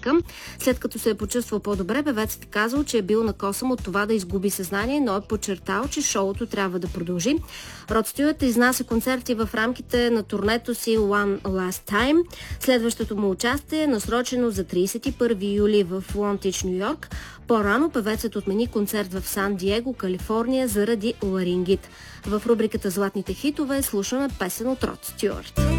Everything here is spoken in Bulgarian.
Америка. След като се е почувствал по-добре, певецът е казал, че е бил на косъм от това да изгуби съзнание, но е подчертал, че шоуто трябва да продължи. Род Стюарт изнася концерти в рамките на турнето си One Last Time. Следващото му участие е насрочено за 31 юли в Лонтич, Нью-Йорк. По-рано певецът отмени концерт в Сан-Диего, Калифорния заради ларингит. В рубриката Златните хитове слушаме песен от Род Стюарт.